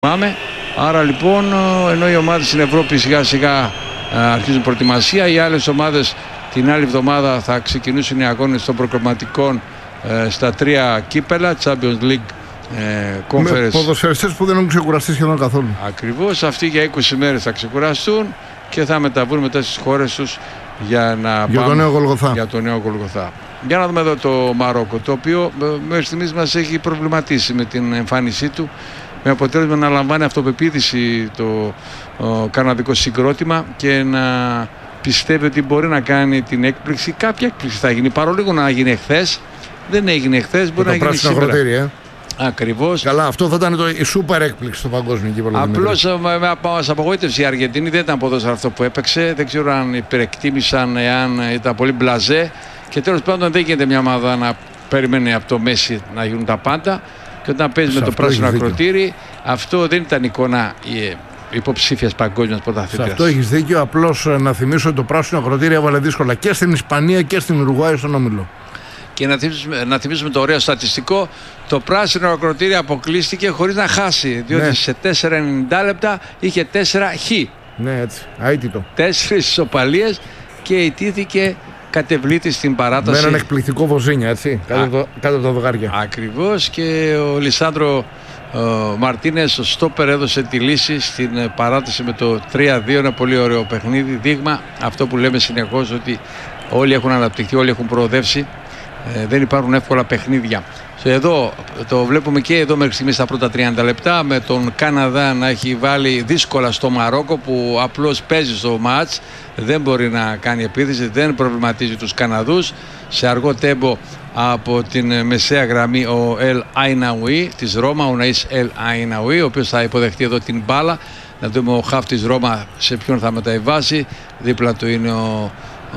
Πάμε. Άρα λοιπόν, ενώ οι ομάδες στην Ευρώπη σιγά σιγά αρχίζουν προετοιμασία, οι άλλες ομάδες την άλλη εβδομάδα θα ξεκινήσουν οι αγώνες των προκριματικών στα τρία κύπελα, Champions League, Conference. Με ποδοσφαιριστές που δεν έχουν ξεκουραστεί σχεδόν καθόλου. Ακριβώς, αυτοί για 20 μέρες θα ξεκουραστούν και θα μεταβούν μετά στις χώρες τους για το νέο Γολγοθά. Για το νέο Γολγοθά. Για να δούμε εδώ το Μαρόκο, το οποίο μέχρι στιγμής μας έχει προβληματίσει με την εμφάνισή του, με αποτέλεσμα να λαμβάνει αυτοπεποίθηση το καναδικό συγκρότημα και να πιστεύει ότι μπορεί να κάνει την έκπληξη. Κάποια έκπληξη θα γίνει, παρόλο να γίνει εχθές. Δεν έγινε εχθές, μπορεί να γίνει σήμερα. Ακριβώς. Καλά, αυτό θα ήταν η σούπερ έκπληξη στο παγκόσμιο κύπελλο. Απλώς μας απογοήτευσε η Αργεντινή, δεν ήταν ποδόσφαιρο αυτό που έπαιξε. Δεν ξέρω αν υπερεκτίμησαν, εάν ήταν πολύ μπλαζέ. Και τέλος πάντων δεν γίνεται μια ομάδα να περιμένει από το Μέση να γίνουν τα πάντα. Και όταν παίζει με το πράσινο ακροτήρι, αυτό δεν ήταν εικόνα υποψήφιας παγκόσμιας πρωταθλήτριας. Σε αυτό έχεις δίκιο. Απλώς να θυμίσω ότι το πράσινο ακροτήρι έβαλε δύσκολα και στην Ισπανία και στην Ουρουγουάη στον όμιλο. Και να θυμίσουμε το ωραίο στατιστικό, το πράσινο ακροτήρι αποκλείστηκε χωρίς να χάσει, διότι σε 4,90 λεπτά είχε 4 χ. Ναι, έτσι, αίτητο. 4 ισοπαλίες και ιτήθηκε κατεβλήτη στην παράταση. Με έναν εκπληκτικό Βοζίνια, έτσι, κάτω από τα δοκάρια. Ακριβώς, και ο Λισάνδρο Μαρτίνες, ο στόπερ, έδωσε τη λύση στην παράταση με το 3-2. Ένα πολύ ωραίο παιχνίδι, δείγμα αυτό που λέμε συνεχώς, ότι όλοι έχουν αναπτυχθεί, όλοι έχουν προοδεύσει. Δεν υπάρχουν εύκολα παιχνίδια. Εδώ το βλέπουμε και εδώ μέχρι στιγμής στα πρώτα 30 λεπτά, με τον Καναδά να έχει βάλει δύσκολα στο Μαρόκο, που απλώς παίζει στο μάτς, δεν μπορεί να κάνει επίθεση, δεν προβληματίζει τους Καναδούς. Σε αργό τέμπο από την μεσαία γραμμή ο Ελ Αϊναουί της Ρώμα, ο Ναΐς Ελ Αϊναουί, ο οποίος θα υποδεχτεί εδώ την μπάλα. Να δούμε ο χαφ της Ρώμα σε ποιον θα μεταβάσει. Δίπλα του είναι ο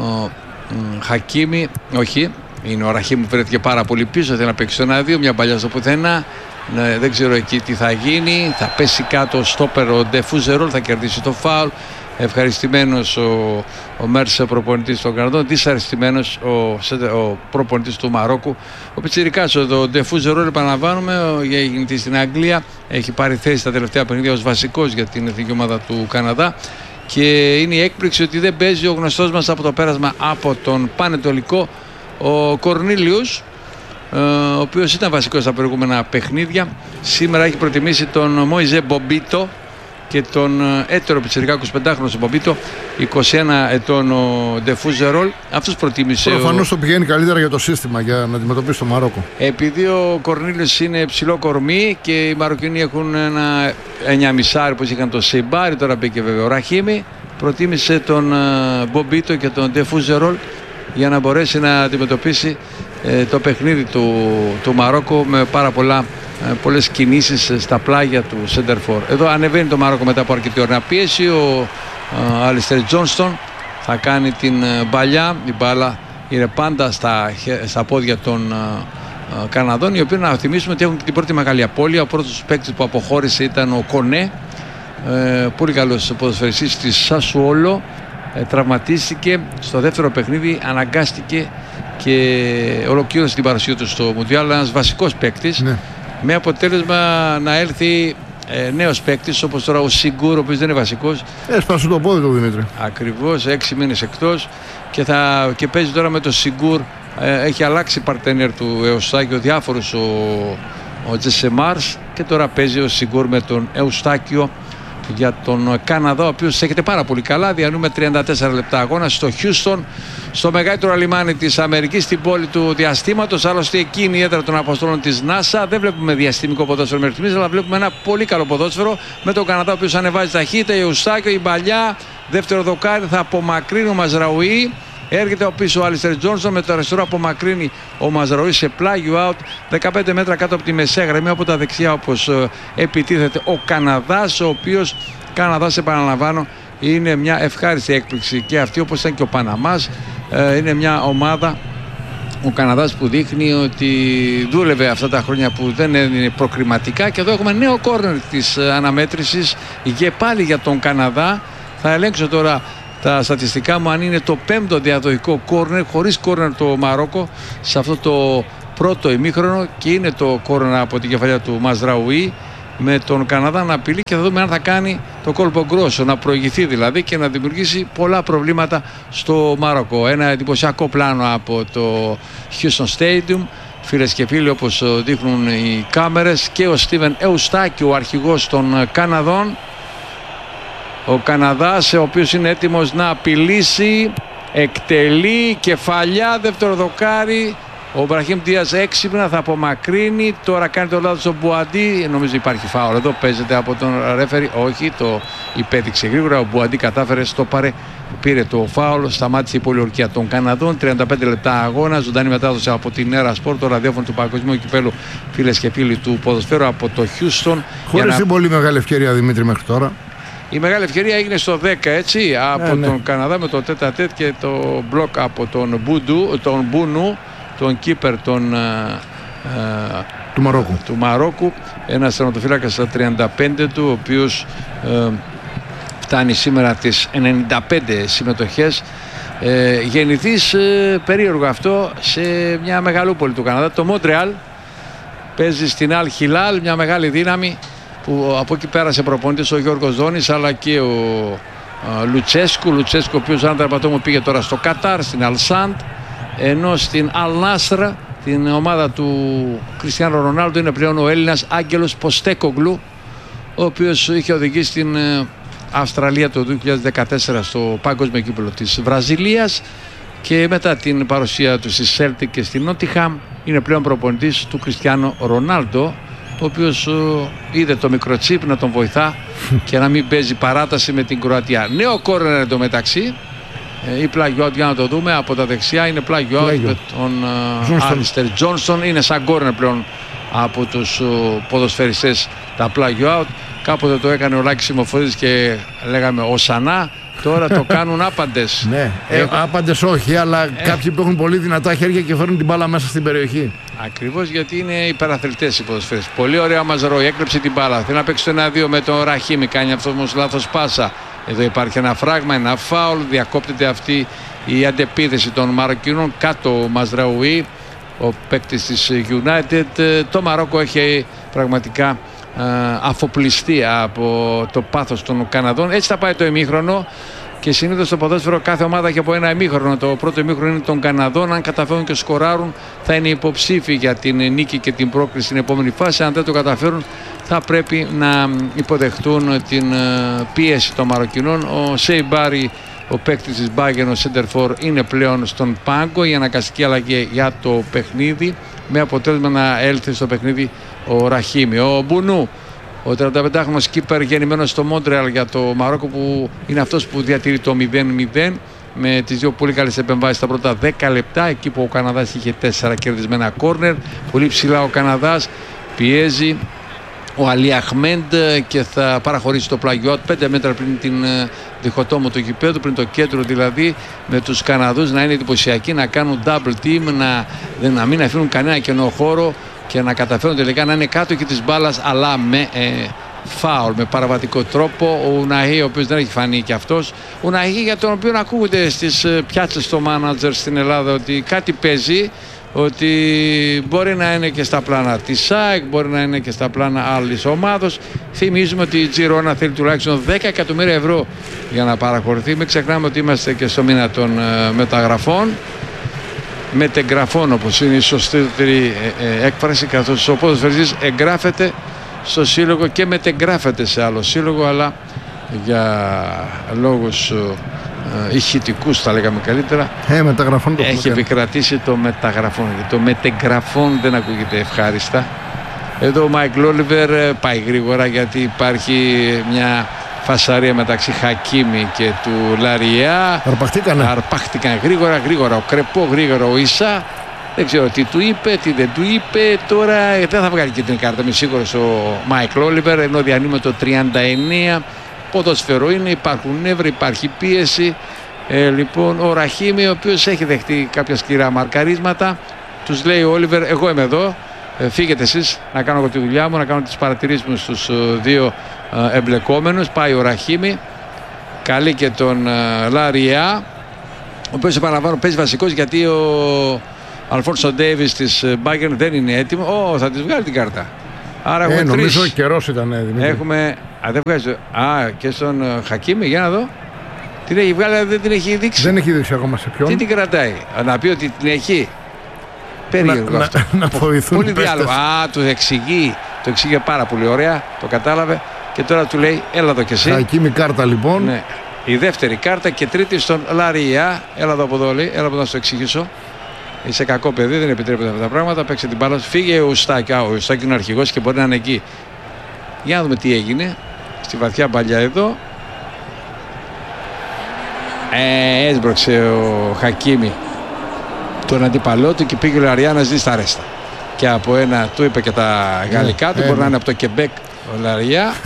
Χακίμι, όχι. Είναι ο Ραχίμ που βρέθηκε πάρα πολύ πίσω, θέλει να παίξει το 1-2, μια παλιά στο πουθενά. Δεν ξέρω εκεί τι θα γίνει. Θα πέσει κάτω ο στόπερ, ο Ντεφούζερολ, θα κερδίσει το φάουλ. Ευχαριστημένος ο Μέρσε, προπονητής των Καναδών. Δυσαρεστημένος ο προπονητής του Μαρόκου. Ο πιτσιρικάς, ο Ντεφούζερολ, επαναλαμβάνουμε, για γεννητή στην Αγγλία. Έχει πάρει θέση στα τελευταία παιχνίδια ως βασικός για την εθνική ομάδα του Καναδά. Και είναι η έκπληξη ότι δεν παίζει ο γνωστός μας από το πέρασμα από τον Πανετολικό, ο Κορνίλιους, ο οποίος ήταν βασικός στα προηγούμενα παιχνίδια. Σήμερα έχει προτιμήσει τον Μόιζε Μπομπίτο και τον έτερο πιτσιρικά 25χρονο Μπομπίτο, 21 ετών ο Ντεφούζερολ. Αυτός προτίμησε. Προφανώς το πηγαίνει καλύτερα για το σύστημα, για να αντιμετωπίσει το Μαρόκο. Επειδή ο Κορνίλιους είναι ψηλό κορμί και οι Μαροκινοί έχουν ένα 9,5 που είχαν το Σεϊμπάρι, τώρα μπήκε βέβαια ο Ραχίμι, προτίμησε τον Μπομπίτο και τον Ντεφούζερολ για να μπορέσει να αντιμετωπίσει το παιχνίδι του Μαρόκο με πολλές κινήσεις στα πλάγια του Σέντερφορ. Εδώ ανεβαίνει το Μαρόκο μετά από αρκετή ώρα πίεση. Ο Άλιστερ Τζόνστον θα κάνει την παλιά. Η μπάλα είναι πάντα στα πόδια των Καναδών, οι οποίοι, να θυμίσουμε, ότι έχουν την πρώτη μεγάλη απώλεια. Ο πρώτος παίκτης που αποχώρησε ήταν ο Κονέ, πολύ καλός ποδοσφαιριστής της Σασουόλο. Τραυματίστηκε στο δεύτερο παιχνίδι, αναγκάστηκε και ολοκλήρωσε την παρουσία του στο Μουντιάλ. Ένας βασικός παίκτης, ναι, με αποτέλεσμα να έλθει νέος παίκτης όπως τώρα ο Σιγκούρ, ο οποίος δεν είναι βασικός. Έσπασε το πόδι του Δημήτρη. Ακριβώς, 6 μήνες εκτός και παίζει τώρα με το Σιγκούρ. Έχει αλλάξει παρτένερ του Εουστάκιο διάφορους ο Τζεσεμάρς, και τώρα παίζει ο Σιγκούρ με τον Εουστάκιο για τον Καναδά, ο οποίος στέκεται πάρα πολύ καλά. Διανύουμε 34 λεπτά αγώνα στο Χιούστον, στο μεγαλύτερο λιμάνι της Αμερικής, στην πόλη του διαστήματος. Άλλωστε εκεί είναι η έδρα των αποστόλων της NASA. Δεν βλέπουμε διαστημικό ποδόσφαιρο μέχρι στιγμής, αλλά βλέπουμε ένα πολύ καλό ποδόσφαιρο με τον Καναδά, ο οποίος ανεβάζει ταχύτητα. Η Εουστάκιο, η παλιά, δεύτερο δοκάρι, θα απομακρύνει ο Μαζραουί. Έρχεται ο πίσω ο Άλιστερ Τζόνστον, με το αριστερό απομακρύνει ο Μαζραουί σε πλάγιο out 15 μέτρα κάτω από τη μεσαία γραμμή. Από τα δεξιά, όπως επιτίθεται ο Καναδάς, ο οποίος Καναδάς, επαναλαμβάνω, είναι μια ευχάριστη έκπληξη και αυτή, όπως ήταν και ο Παναμάς. Είναι μια ομάδα, ο Καναδάς, που δείχνει ότι δούλευε αυτά τα χρόνια που δεν είναι προκριματικά. Και εδώ έχουμε νέο κόρνερ της αναμέτρησης και πάλι για τον Καναδά. Θα ελέγξω τώρα τα στατιστικά μου, αν είναι το 5ο διαδοχικό κόρνερ, χωρίς κόρνερ το Μαρόκο σε αυτό το πρώτο ημίχρονο, και είναι το κόρνερ από την κεφαλιά του Μαζραουί. με τον Καναδά να απειλεί και θα δούμε αν θα κάνει το κόλπο γκρόσο, να προηγηθεί δηλαδή και να δημιουργήσει πολλά προβλήματα στο Μαρόκο. Ένα εντυπωσιακό πλάνο από το Houston Stadium, φίλες και φίλοι, όπως δείχνουν οι κάμερες, και ο Στίβεν Εουστάκη, ο αρχηγός των Καναδών, ο Καναδάς, ο οποίος είναι έτοιμος να απειλήσει, εκτελεί, κεφαλιά, δεύτερο δοκάρι. Ο Μπραχίμ Ντίας έξυπνα θα απομακρύνει. Τώρα κάνει το λάθος ο Μπουαντί. Νομίζω υπάρχει φάουλ εδώ. Παίζεται από τον ρέφερι. Όχι, το υπέδειξε γρήγορα. Ο Μπουαντί κατάφερε, στο πάρε, πήρε το φάουλ. Σταμάτησε η πολιορκία των Καναδών. 35 λεπτά αγώνα. Ζωντανή μετάδοση από την Έρα Σπορ, το ραδιόφωνο του Παγκοσμίου Κυπέλου, φίλες και φίλοι του ποδοσφαίρου, από το Houston. Χωρίς την πολύ μεγάλη ευκαιρία, Δημήτρη, μέχρι τώρα. Η μεγάλη ευκαιρία έγινε στο 10, έτσι, από τον Καναδά με το τέτα-τέτ και το μπλοκ από τον Μπούνου, τον κίπερ του Μαρόκου. Ένας τερματοφύλακας στα 35 του, ο οποίος φτάνει σήμερα τις 95 συμμετοχές. Γεννηθής, περίεργο αυτό, σε μια μεγαλούπολη του Καναδά, το Μόντρεαλ. Παίζει στην Αλ Χιλάλ, μια μεγάλη δύναμη, που από εκεί πέρασε προπονητής ο Γιώργος Δόνης, αλλά και ο Λουτσέσκου, ο οποίος αν τερματόμου πήγε τώρα στο Κατάρ, στην Αλσάντ, ενώ στην Αλ Νάσρα, την ομάδα του Κριστιάνο Ρονάλντο, είναι πλέον ο Έλληνας Άγγελος Ποστέκογλου, ο οποίος είχε οδηγήσει στην Αυστραλία το 2014 στο παγκόσμιο κύπελλο της Βραζιλίας, και μετά την παρουσία του στη Celtic και στη Νότιχαμ είναι πλέον προπονητής του Κριστιάνο Ρονάλντο, ο οποίος είδε το μικροτσίπ να τον βοηθά και να μην παίζει παράταση με την Κροατία. Νέο κόρνερ εντωμεταξύ, ή πλάγιο για να το δούμε από τα δεξιά, είναι πλάγιο με τον Άλιστερ Τζόνσον. Είναι σαν κόρνερ πλέον από τους ποδοσφαιριστές τα πλάγιο out. Κάποτε το έκανε ο Λάκης Σιμωφορίδης και λέγαμε ο Σανά. Τώρα το κάνουν άπαντες. Ναι, άπαντες όχι, αλλά κάποιοι που έχουν πολύ δυνατά χέρια και φέρνουν την μπάλα μέσα στην περιοχή. Ακριβώς, γιατί είναι υπεραθλητές οι ποδοσφαίρες. Πολύ ωραία ο Μαζαρόι, έκλεψε την μπάλα. Θέλει να παίξει το 1-2 με τον Ραχίμι. Κάνει αυτό όμως λάθος πάσα. Εδώ υπάρχει ένα φράγμα, ένα φάουλ. Διακόπτεται αυτή η αντεπίθεση των Μαροκινών. Κάτω ο Μαζραουί, ο παίκτης της United. Το Μαρόκο έχει πραγματικά αφοπλιστεί από το πάθος των Καναδών. Έτσι θα πάει το ημίχρονο, και συνήθως στο ποδόσφαιρο κάθε ομάδα έχει από ένα ημίχρονο. Το πρώτο ημίχρονο είναι των Καναδών. Αν καταφέρουν και σκοράρουν, θα είναι υποψήφοι για την νίκη και την πρόκριση στην επόμενη φάση. Αν δεν το καταφέρουν, θα πρέπει να υποδεχτούν την πίεση των Μαροκινών. Ο Σέιμπάρι, ο παίκτης της Bayern, ο Σέντερφορ, είναι πλέον στον πάγκο. Η αναγκαστική αλλαγή για το παιχνίδι, με αποτέλεσμα να έλθει στο παιχνίδι ο Ραχίμι. Ο Μπουνού, ο 35χρονος κύπερ, γεννημένος στο Μόντρεαλ για το Μαρόκο, που είναι αυτός που διατηρεί το 0-0 με τις δύο πολύ καλές επεμβάσεις στα πρώτα 10 λεπτά, εκεί που ο Καναδάς είχε 4 κερδισμένα κόρνερ. Πολύ ψηλά ο Καναδάς, πιέζει ο Αλί Αχμέντ και θα παραχωρήσει το πλάγιο 5 μέτρα πριν την διχοτόμο του γηπέδου, πριν το κέντρο δηλαδή, με τους Καναδούς να είναι εντυπωσιακοί, να κάνουν double team, να μην αφήνουν κανένα κενό χώρο και να καταφέρουν τελικά να είναι κάτω της μπάλας, αλλά με φάουλ, με παραβατικό τρόπο. Ο Ουναχή, ο οποίος δεν έχει φανεί και αυτός. Ο Ουναχή, για τον οποίο ακούγονται στις πιάτσες στο μάνατζερ στην Ελλάδα ότι κάτι παίζει, ότι μπορεί να είναι και στα πλάνα της ΣΑΕΚ, μπορεί να είναι και στα πλάνα άλλης ομάδος. Θυμίζουμε ότι η Τζιρόνα θέλει τουλάχιστον 10 εκατομμύρια ευρώ για να παραχωρηθεί. Μην ξεχνάμε ότι είμαστε και στο μήνα των μεταγραφών. Μετεγγραφών, όπως είναι η σωστότερη έκφραση, καθώς ο ποδοσφαιριστής εγγράφεται στο σύλλογο και μετεγγράφεται σε άλλο σύλλογο, αλλά για λόγους ηχητικούς θα λέγαμε καλύτερα, μεταγραφών έχει επικρατήσει το μεταγραφών. Το μετεγγραφών δεν ακούγεται ευχάριστα. Εδώ ο Μάικλ Όλιβερ πάει γρήγορα, γιατί υπάρχει μια φασαρία μεταξύ Χακίμι και του Λαριά. Αρπάχτηκαν γρήγορα. Ο Κρεπό γρήγορα, ο Ισά. Δεν ξέρω τι του είπε, τι δεν του είπε. Τώρα δεν θα βγάλει και την κάρτα, είμαι σίγουρος, ο Μάικλ Όλιβερ, ενώ διανύουμε το 39. Ποδοσφαιρό είναι, υπάρχουν νεύρα, υπάρχει πίεση. Λοιπόν, ο Ραχίμι, ο οποίος έχει δεχτεί κάποια σκληρά μαρκαρίσματα, τους λέει ο Όλιβερ, εγώ είμαι εδώ, φύγετε εσείς να κάνω εγώ τη δουλειά μου, να κάνω τις παρατηρήσεις μου στους δύο εμπλεκόμενους. Πάει ο Ραχίμι, καλεί και τον Λαριά, ο οποίος, επαναλαμβάνω, παίζει βασικός, γιατί ο Αλφόνσο Ντέιβις της Bayern δεν είναι έτοιμο. Θα της βγάλει την κάρτα. Άρα έχουμε νομίζω τρεις. καιρός ήταν, Δημήτρη. Έχουμε. Δεν βγάζει. Και στον Χακίμι, για να δω. Την έχει βγάλει, δεν την έχει δείξει. Δεν έχει δείξει ακόμα σε ποιον. Τι την κρατάει. Να πει ότι την έχει. Περίεργο αυτό. Να βοηθούν. Πολύ διάλογο. Του εξηγεί. Το εξήγε πάρα πολύ ωραία. Το κατάλαβε. Και τώρα του λέει, έλα εδώ κι εσύ. Χακίμι κάρτα λοιπόν. Ναι. Η δεύτερη κάρτα και τρίτη στον Λαρία. Έλα εδώ από εδώ, λέει. Έλα από εδώ να σου εξηγήσω. Είσαι κακό παιδί, δεν επιτρέπεται αυτά τα πράγματα. Παίξε την μπάλα. Φύγε ο Ουστάκη. Ο Ουστάκη είναι ο αρχηγός και μπορεί να είναι εκεί. Για να δούμε τι έγινε. Στη βαθιά παλιά εδώ. Έσπρωξε ο Χακίμι τον αντίπαλό του και πήγε ο Λαριά να ζει στα ρέστα. Και από ένα του είπε και τα γαλλικά του. Μπορεί να είναι από το Κεμπέκ ο Λαριά.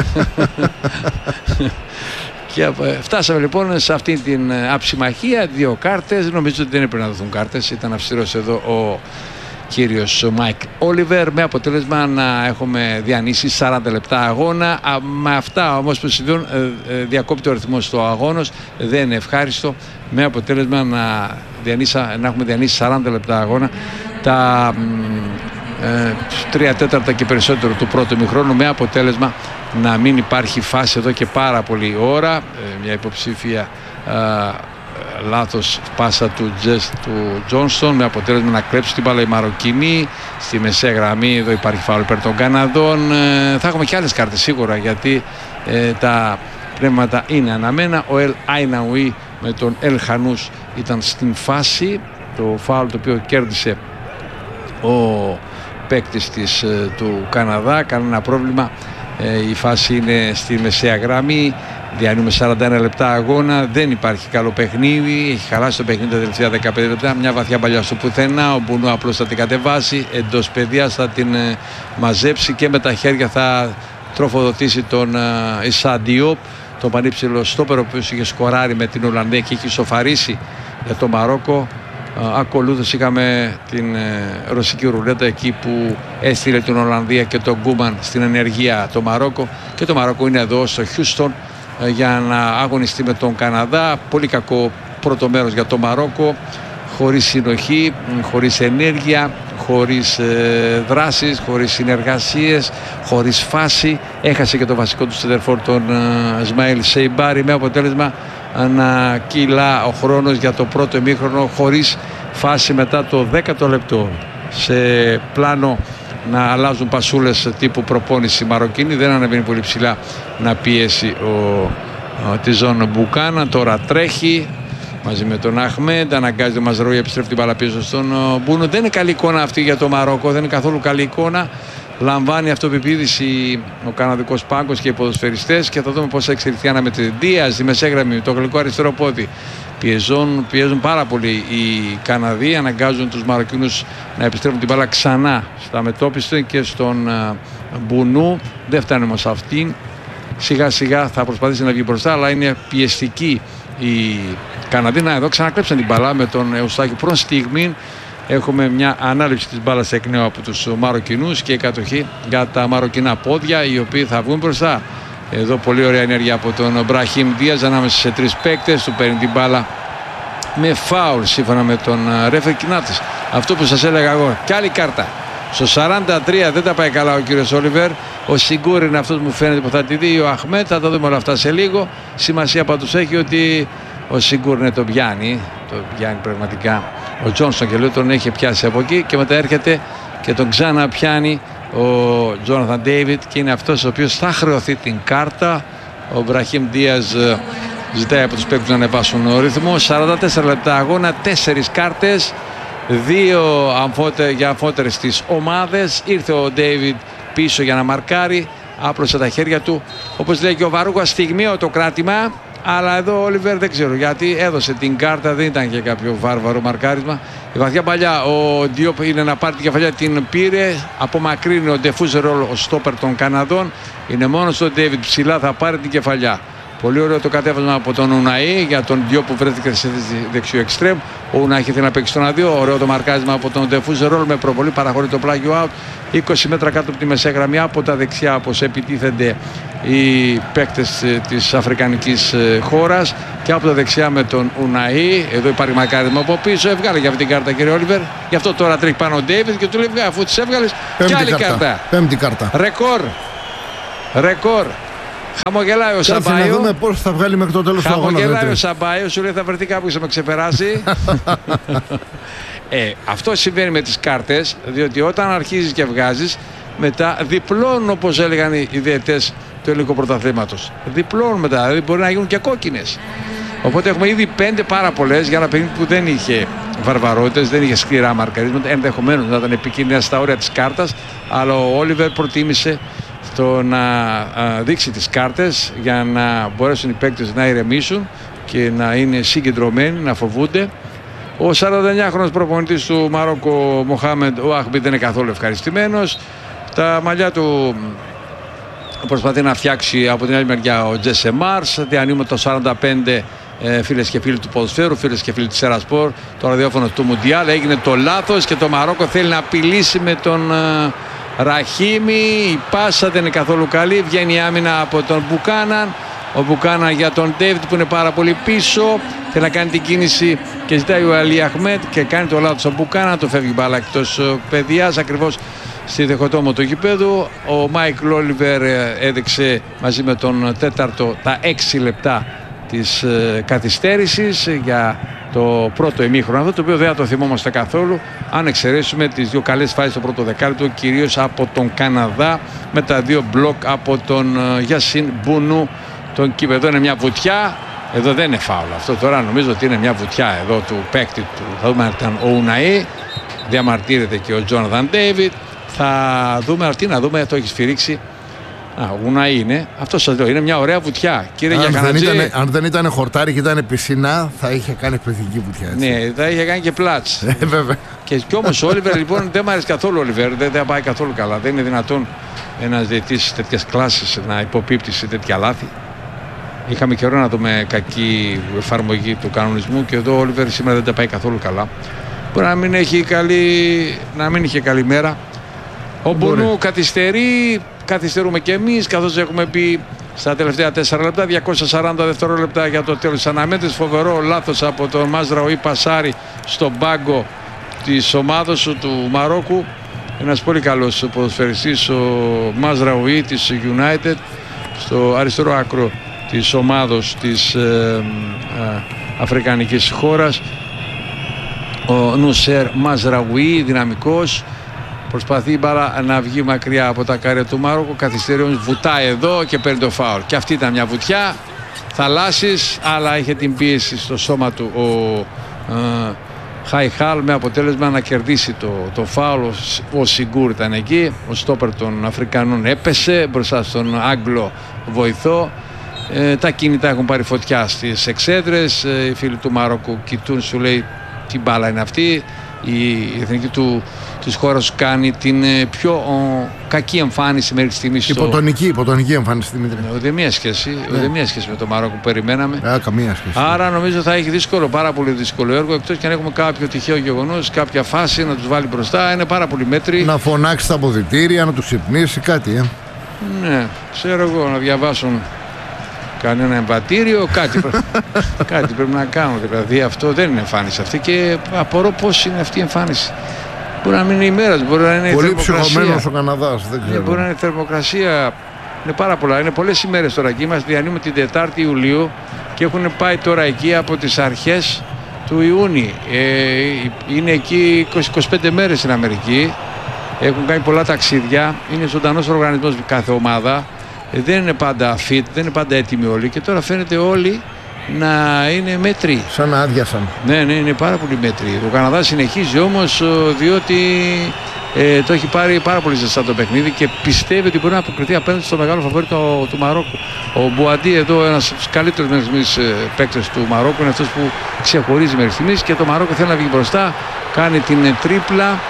Και φτάσαμε λοιπόν σε αυτή την αψημαχία. 2 κάρτες. Νομίζω ότι δεν έπρεπε να δοθούν κάρτες. Ήταν αυστηρός εδώ ο κύριος Μάικ Όλιβερ, με αποτέλεσμα να έχουμε διανύσει 40 λεπτά αγώνα. Με αυτά όμως που συμβαίνουν διακόπτει ο ρυθμός του αγώνος. Δεν είναι ευχάριστο, με αποτέλεσμα να έχουμε διανύσει 40 λεπτά αγώνα. Τα 3/4 και περισσότερο του πρώτου ημιχρόνου, με αποτέλεσμα να μην υπάρχει φάση εδώ και πάρα πολλή ώρα. Μια υποψήφια λάθος πάσα του Τζόνστον, με αποτέλεσμα να κλέψει την μπάλα η Μαροκινή στη μεσαία γραμμή. Εδώ υπάρχει φάουλ υπέρ των Καναδών. Θα έχουμε και άλλες κάρτες σίγουρα, γιατί τα πνεύματα είναι αναμένα. Ο Ελ Αϊναουί με τον Ελ Χανούς ήταν στην φάση. Το φάουλ το οποίο κέρδισε ο παίκτης του Καναδά, κανένα πρόβλημα. Η φάση είναι στη μεσαία γραμμή. Διανύουμε 41 λεπτά αγώνα. Δεν υπάρχει καλό παιχνίδι. Έχει χαλάσει το παιχνίδι τα τελευταία 15 λεπτά. Μια βαθιά παλιά στο πουθενά. Ο Μπουνού απλώς θα την κατεβάσει. Εντός παιδιάς θα την μαζέψει και με τα χέρια θα τροφοδοτήσει τον Ισαντιόπ, τον πανύψηλο στόπερο, ο οποίος είχε σκοράρει με την Ολλανδία και είχε σοφαρίσει για το Μαρόκο. Ακολούθως είχαμε την ρωσική ρουλέτα εκεί που έστειλε την Ολλανδία και τον Γκούμαν στην ενεργεία το Μαρόκο, και το Μαρόκο είναι εδώ στο Χιούστον για να αγωνιστεί με τον Καναδά. Πολύ κακό πρώτο μέρος για το Μαρόκο, χωρίς συνοχή, χωρίς ενέργεια, χωρίς δράσεις, χωρίς συνεργασίες, χωρίς φάση. Έχασε και το βασικό του σεντερφόρ τον Ισμαήλ Σεϊμπάρη, με αποτέλεσμα να κυλά ο χρόνος για το πρώτο ημίχρονο, χωρίς φάση μετά το 10ο λεπτό. Σε πλάνο να αλλάζουν πασούλες τύπου προπόνηση Μαροκίνη, δεν ανεβαίνει πολύ ψηλά να πιέσει τη ζώνη Μπουκάνα. Τώρα τρέχει μαζί με τον Αχμέντ, αναγκάζει τον Μαζρούι, επιστρέφει την μπάλα πίσω στον Μπούνο. Δεν είναι καλή εικόνα αυτή για το Μαρόκο, δεν είναι καθόλου καλή εικόνα. Λαμβάνει αυτοπεποίθηση ο καναδικός πάγκος και οι ποδοσφαιριστές, και θα δούμε πώς θα εξελιχθεί ανάμετρη. Δίας στη μεσαία γραμμή, το γαλλικό αριστερό πόδι. Πιέζουν πάρα πολύ οι Καναδοί, αναγκάζουν τους Μαροκινούς να επιστρέφουν την μπάλα ξανά στα μετώπιστε και στον Μπουνού. Δεν φτάνει όμως αυτήν. Σιγά σιγά θα προσπαθήσει να βγει μπροστά, αλλά είναι πιεστική η Καναδοί. Εδώ ξανακλέψαν την μπάλα με τον Εουστάκη. Προς στιγμή έχουμε μια ανάληψη της μπάλας εκ νέου από τους Μαροκινούς και κατοχή για τα μαροκινά πόδια, οι οποίοι θα βγουν μπροστά. Εδώ πολύ ωραία ενέργεια από τον Μπραχίμ Δίας ανάμεσα σε 3 παίκτες. Του παίρνει την μπάλα με φάουλ σύμφωνα με τον ρέφερ. Κοινάτης, αυτό που σας έλεγα εγώ, κι άλλη κάρτα. Στο 43 δεν τα πάει καλά ο κύριος Όλιβερ. Ο Σιγκούρ είναι αυτός που φαίνεται που θα τη δει. Ο Αχμέτ, θα τα δούμε όλα αυτά σε λίγο. Σημασία πάντως έχει ότι ο Σιγκούρ το πιάνει. Το πιάνει πραγματικά ο Τζόνστον, και λέει τον έχει πιάσει από εκεί, και μετά έρχεται και τον ξαναπιάνει ο Τζόναθαν Ντέιβιτ, και είναι αυτός ο οποίος θα χρεωθεί την κάρτα. Ο Μπραχίμ Δίας ζητάει από τους παίκτες να ανεβάσουν ρυθμό. 44 λεπτά αγώνα, 4 κάρτες, 2 για αμφότερες τις ομάδες. Ήρθε ο Ντέιβιτ πίσω για να μαρκάρει, άπλωσε τα χέρια του, όπως λέει και ο Βαρούγα, στιγμιαίο το κράτημα. Αλλά εδώ ο Όλιβερ δεν ξέρω γιατί έδωσε την κάρτα, δεν ήταν και κάποιο βάρβαρο μαρκάρισμα. Η βαθιά παλιά, ο Διόπ είναι να πάρει την κεφαλιά, την πήρε. Απομακρύνει ο Ντεφούζερ, ο στόπερ των Καναδών. Είναι μόνος ο Ντέιβιτ ψηλά, θα πάρει την κεφαλιά. Πολύ ωραίο το κατέβασμα από τον Ουναή για τον Διό που βρέθηκε σε δεξιό εξτρέμ. Ο Ουναή θέλει να παίξει τον αδειό. Ωραίο το μαρκάρισμα από τον Ντεφούζε Ρόλ με προβολή. Παραχωρεί το πλάγιο out. 20 μέτρα κάτω από τη μεσαία γραμμή. Από τα δεξιά, όπως επιτίθενται οι παίκτες της αφρικανικής χώρας. Και από τα δεξιά με τον Ουναή. Εδώ υπάρχει μαρκάρισμα από πίσω. Έβγαλε για αυτή την κάρτα, κύριε Όλιβερ. Γι' αυτό τώρα τρέχει πάνω ο Ντέιβιντ και του λέει: αφού τις έβγαλες, και άλλη κάρτα. Πέμπτη κάρτα. Ρεκόρ. Χαμογελάει ο Σαμπάιο. Να δούμε πώς θα βγάλει μέχρι το τέλος του αγώνα. Χαμογελάει ο Σαμπάιο, σου λέει θα βρεθεί κάποιος να με ξεπεράσει. Αυτό συμβαίνει με τις κάρτες, διότι όταν αρχίζεις και βγάζεις, μετά διπλώνουν, όπως έλεγαν οι διαιτές του ελληνικού πρωταθλήματος. Διπλώνουν μετά, δηλαδή μπορεί να γίνουν και κόκκινες. Οπότε έχουμε ήδη 5 πάρα πολλές για ένα παιχνίδι που δεν είχε βαρβαρότητες, δεν είχε σκληρά μαρκαρίσματα. Ενδεχομένως να ήταν επικίνδυνα στα όρια της κάρτας, αλλά ο Όλιβερ προτίμησε το να δείξει τις κάρτες για να μπορέσουν οι παίκτες να ηρεμήσουν και να είναι συγκεντρωμένοι, να φοβούνται. Ο 49χρονος προπονητής του Μαρόκο, Μοχάμεντ Ouahbi, δεν είναι καθόλου ευχαριστημένος. Τα μαλλιά του προσπαθεί να φτιάξει από την άλλη μεριά ο Τζέσε Μάρς. Διανύουμε το 45 φίλες και φίλοι του ποδοσφαίρου, φίλες και φίλοι της Ερασπορ. Το ραδιόφωνο του Μουντιάλ έγινε το λάθος και το Μαρόκο θέλει να απειλήσει με τον Ραχίμι. Η πάσα δεν είναι καθόλου καλή. Βγαίνει η άμυνα από τον Μπουκάναν. Ο Μπουκάναν για τον Ντέιβιντ που είναι πάρα πολύ πίσω. Θέλει να κάνει την κίνηση και ζητάει ο Αλί Αχμέτ και κάνει το λάθος ο Μπουκάναν. Το φεύγει μπάλα εκτός παιδιάς ακριβώς στη δεχοτόμο του γηπέδου. Ο Μάικλ Όλιβερ έδειξε μαζί με τον τέταρτο τα 6 λεπτά της καθυστέρησης για το πρώτο ημίχρονο, αυτό το οποίο δεν θα το θυμόμαστε καθόλου αν εξαιρέσουμε τις δύο καλές φάσεις στο πρώτο δεκάλεπτο, κυρίως από τον Καναδά με τα δύο μπλοκ από τον Γιασίν Μπουνού, τον Κύπρο. Εδώ είναι μια βουτιά, εδώ δεν είναι φάουλ αυτό, τώρα νομίζω ότι είναι μια βουτιά εδώ του παίκτη του, θα δούμε αν ήταν ο Ουναή, διαμαρτύρεται και ο Τζόναθαν Ντέιβιντ, θα δούμε αυτή, να δούμε, το έχει σφυρίξει. Ουναή είναι, αυτό σας λέω, είναι μια ωραία βουτιά. Κύριε αν δεν ήταν χορτάρι και ήταν πισινά, θα είχε κάνει εκπληκτική βουτιά. Έτσι. Ναι, θα είχε κάνει και πλάτς. Βέβαια. Και όμως ο Όλιβερ λοιπόν δεν μου αρέσει καθόλου ο Όλιβερ, δεν πάει καθόλου καλά. Δεν είναι δυνατόν ένας διαιτητής τέτοιας κλάσης να υποπίπτει σε τέτοια λάθη. Είχαμε καιρό να δούμε κακή εφαρμογή του κανονισμού και εδώ ο Όλιβερ σήμερα δεν τα πάει καθόλου καλά. Μπορεί να μην είχε καλή μέρα. Ο Μπουνού καθυστερεί. Καθυστερούμε και εμείς, καθώς έχουμε πει στα τελευταία 4 λεπτά, 240 δευτερόλεπτα για το τέλος της αναμέτρησης. Φοβερό λάθος από τον Μαζραουί Πασάρι στον πάγκο της ομάδας του Μαρόκου. Ένας πολύ καλός ποδοσφαιριστής ο Μαζραουί της United, στο αριστερό άκρο της ομάδος της αφρικανικής χώρας. Ο Νουσέρ Μαζραουί, δυναμικός. Προσπαθεί η μπάλα να βγει μακριά από τα καρέ του Μάροκο. Καθυστερεί όμως, βουτάει εδώ και παίρνει το φάουλ. Και αυτή ήταν μια βουτιά θαλάσσης, αλλά είχε την πίεση στο σώμα του ο Χαϊχάλ με αποτέλεσμα να κερδίσει το φάουλ. Ο Σιγκούρ ήταν εκεί. Ο στόπερ των Αφρικανών έπεσε μπροστά στον Άγγλο βοηθό. Τα κινητά έχουν πάρει φωτιά στις εξέδρες. Οι φίλοι του Μάροκου κοιτούν, σου λέει τι μπάλα είναι αυτή. Η εθνική της χώρας κάνει την πιο κακή εμφάνιση μέχρι στιγμής. Υποτονική εμφάνιση, Δημήτρη. Ούτε μία σχέση με το Μαρόκο που περιμέναμε. Καμία σχέση. Άρα νομίζω θα έχει δύσκολο, πάρα πολύ δύσκολο έργο. Εκτός και αν έχουμε κάποιο τυχαίο γεγονός, κάποια φάση να τους βάλει μπροστά. Είναι πάρα πολύ μέτρη. Να φωνάξει τα αποδυτήρια, να τους ξυπνήσει κάτι. Ναι, ξέρω εγώ, να διαβάσουν κανένα εμβατήριο, κάτι πρέπει να κάνουν. Δηλαδή αυτό δεν είναι εμφάνιση αυτή και απορώ πώς είναι αυτή η εμφάνιση. Μπορεί να μην είναι ημέρας, μπορεί να είναι πολύ ψυχωμένος ο Καναδάς, δεν ξέρω. Μπορεί να είναι θερμοκρασία, είναι πάρα πολλά. Είναι πολλές ημέρες τώρα εκεί, μας διανύουμε την 4η Ιουλίου και έχουν πάει τώρα εκεί από τις αρχές του Ιούνιου. Είναι εκεί 20-25 μέρες στην Αμερική, έχουν κάνει πολλά ταξίδια, είναι ζωντανός οργανισμός κάθε ομάδα. Δεν είναι πάντα fit, δεν είναι πάντα έτοιμοι όλοι και τώρα φαίνεται όλοι να είναι μέτροι. Σαν να άδειασαν. Ναι, είναι πάρα πολύ μέτροι. Ο Καναδάς συνεχίζει όμως διότι το έχει πάρει πάρα πολύ ζεστά το παιχνίδι και πιστεύει ότι μπορεί να αποκριθεί απέναντι στο μεγάλο φαβόρι του Μαρόκου. Ο Μπουαντί εδώ, ένας από τους καλύτερους μέχρι στιγμής παίκτες του Μαρόκου, είναι αυτός που ξεχωρίζει μέχρι στιγμής και το Μαρόκο θέλει να βγει μπροστά, κάνει την τρίπλα.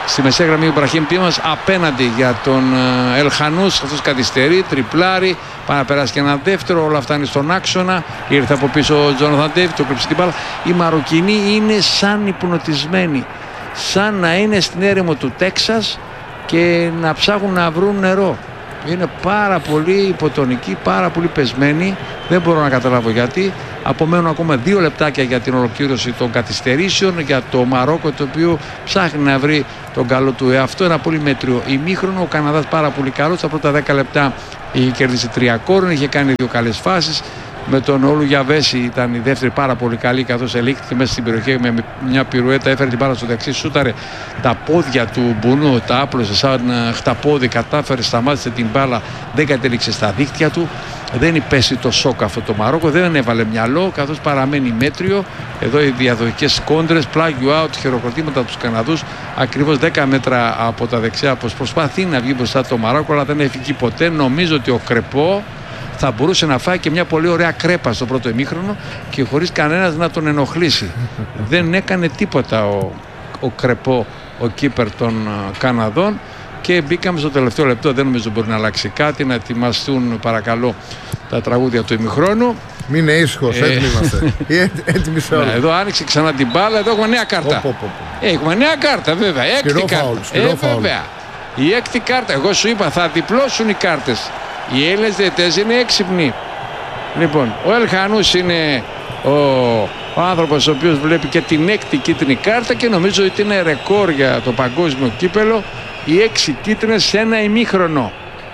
Στη μεσαία γραμμή ο Ιμπραχήμ Τίμας απέναντι για τον Ελχανούς. Αυτός καθυστερεί, τριπλάρει, πάει να περάσει και ένα δεύτερο. Όλα φτάνει στον άξονα. Ήρθε από πίσω ο Τζόναθαν Ντέιβιτ, το κρύψε την μπάλα. Οι Μαροκινοί είναι σαν υπνοτισμένοι, σαν να είναι στην έρημο του Τέξας και να ψάχνουν να βρουν νερό. Είναι πάρα πολύ υποτονικοί, πάρα πολύ πεσμένοι. Δεν μπορώ να καταλάβω γιατί. Απομένουν ακόμα 2 λεπτάκια για την ολοκλήρωση των καθυστερήσεων για το Μαρόκο, το οποίο ψάχνει να βρει τον καλό του εαυτό. Ένα πολύ μέτριο ημίχρονο. Ο Καναδάς πάρα πολύ καλός. Στα πρώτα 10 λεπτά είχε κερδίσει 3 κόρνερ, είχε κάνει 2 καλές φάσεις. Με τον Όλου Γιαβέση ήταν η δεύτερη πάρα πολύ καλή, καθώς ελήχθηκε μέσα στην περιοχή με μια πυρουέτα, έφερε την μπάλα στο δεξί, σούταρε τα πόδια του Μπουνού, τα άπλωσε σαν χταπόδι, κατάφερε, σταμάτησε την μπάλα, δεν κατέληξε στα δίχτυα του. Δεν υπέστη το σοκ αυτό το Μαρόκο, δεν έβαλε μυαλό, καθώς παραμένει μέτριο. Εδώ οι διαδοχικές κόντρες, πλάγιου out, χειροκροτήματα από τους Καναδούς, ακριβώς 10 μέτρα από τα δεξιά, πως προσπαθεί να βγει μπροστά το Μαρόκο, αλλά δεν έφυγε ποτέ. Νομίζω ότι ο Κρεπό θα μπορούσε να φάει και μια πολύ ωραία κρέπα στο πρώτο ημίχρονο και χωρίς κανένας να τον ενοχλήσει. Δεν έκανε τίποτα ο Κρεπό, ο κίπερ των Καναδών, και μπήκαμε στο τελευταίο λεπτό. Δεν νομίζω μπορεί να αλλάξει κάτι. Να ετοιμαστούν παρακαλώ τα τραγούδια του ημιχρόνου. Μην είναι ήσυχος, έτοιμοι είμαστε. Έτοιμοι σε όλα. Εδώ άνοιξε ξανά την μπάλα, εδώ έχουμε νέα κάρτα. Έχουμε νέα κάρτα βέβαια, έκτη κάρτα. Βέβαια. Η έκτη κάρτα, εγώ σου είπα θα διπλώσουν οι κάρτες. Οι Έλληνες διαιτητές είναι έξυπνοι. Λοιπόν, ο Ελχανούς είναι ο άνθρωπος ο οποίος βλέπει και την έκτη κίτρινη κάρτα και νομίζω ότι είναι ρεκόρ για το παγκόσμιο κύπελο. Οι 6 κίτρινες σε ένα ημίχρονο.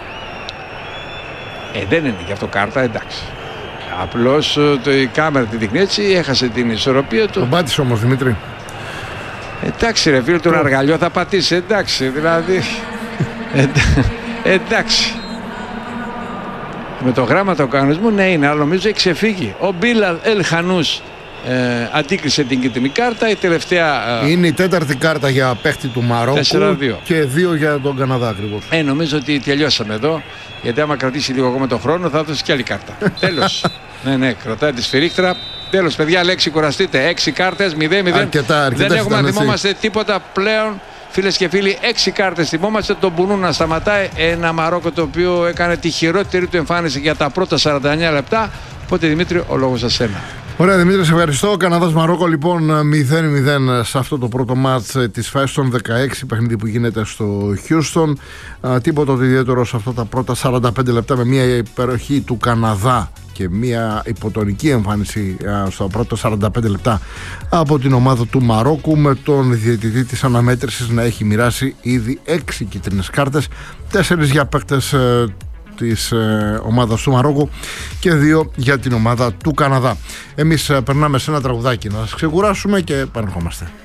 Δεν είναι γι' αυτό κάρτα, εντάξει. Απλώς η κάμερα τη δείχνει έτσι, έχασε την ισορροπία του. Τον πάτησε όμως, Δημήτρη. Εντάξει ρε φίλε, τον αργαλιό θα πατήσει, εντάξει, δηλαδή. Εντάξει. Με το γράμμα του κανονισμού, ναι είναι, αλλά νομίζω έχει ξεφύγει. Ο Μπίλαλ Ελχανούς αντίκρισε την κίτρινη κάρτα. Η τελευταία. Είναι η 4η κάρτα για παίχτη του Μαρόκου και 2 για τον Καναδά ακριβώς. Νομίζω ότι τελειώσαμε εδώ. Γιατί άμα κρατήσει λίγο ακόμα τον χρόνο θα δώσει και άλλη κάρτα. Τέλος. Ναι, κρατάει τη σφυρίχτρα. Τέλος, παιδιά, λέξη κουραστείτε. 6 κάρτες, 0-0. Αρκετά, δεν έχουμε να θυμόμαστε τίποτα πλέον. Φίλες και φίλοι, 6 κάρτες θυμόμαστε. Τον Μπουνού να σταματάει. Ένα Μαρόκο το οποίο έκανε τη χειρότερη του εμφάνιση για τα πρώτα 49 λεπτά. Οπότε Δημήτρη, ο λόγος σας σένα. Ωραία Δημήτρη, σε ευχαριστώ. Καναδάς Μαρόκο λοιπόν 0-0 σε αυτό το πρώτο μάτς της φάσης των 16, παιχνίδι που γίνεται στο Χιούστον. Τίποτα το ιδιαίτερο σε αυτά τα πρώτα 45 λεπτά, με μια υπεροχή του Καναδά και μια υποτονική εμφάνιση στα πρώτα 45 λεπτά από την ομάδα του Μαρόκου, με τον διαιτητή της αναμέτρησης να έχει μοιράσει ήδη 6 κίτρινες κάρτες, 4 για παίκτες της ομάδας του Μαρόκου και 2 για την ομάδα του Καναδά. Εμείς περνάμε σε ένα τραγουδάκι να σας ξεκουράσουμε και επανερχόμαστε.